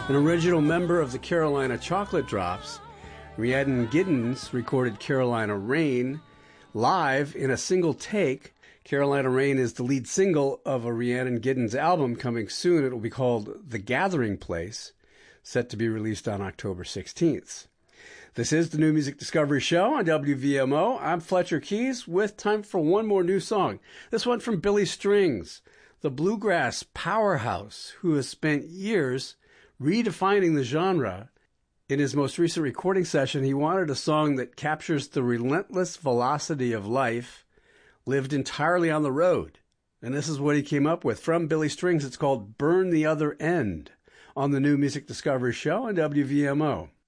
An original member of the Carolina Chocolate Drops, Rhiannon Giddens recorded Carolina Rain live in a single take. Carolina Rain is the lead single of a Rhiannon Giddens album coming soon. It will be called The Gathering Place, set to be released on October 16th. This is the New Music Discovery Show on WVMO. I'm Fletcher Keys with time for one more new song. This one from Billy Strings, the bluegrass powerhouse who has spent years redefining the genre. In his most recent recording session, he wanted a song that captures the relentless velocity of life, lived entirely on the road. And this is what he came up with. From Billy Strings, it's called Burn the Other End on the New Music Discovery Show on WVMO.